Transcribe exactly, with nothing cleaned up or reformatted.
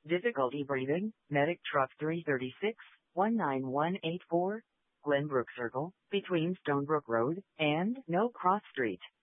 Difficulty breathing, Medic Truck three thirty-six, one nine one eight four, Glenbrook Circle, between Stonebrook Road and No Cross Street.